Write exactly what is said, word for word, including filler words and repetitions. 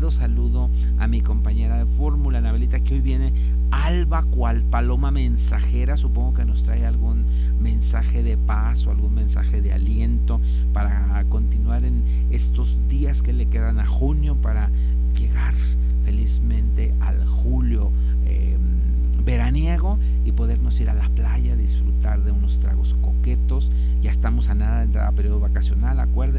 cálido saludo a mi compañera de fórmula, Anabelita, que hoy viene alba cual paloma mensajera. Supongo que nos trae algún mensaje de paz o algún mensaje de aliento para continuar en estos días que le quedan a junio, para llegar felizmente al julio eh, veraniego y podernos ir a la playa, disfrutar de unos tragos coquetos. Ya estamos a nada de entrar a periodo vacacional, acuérdense.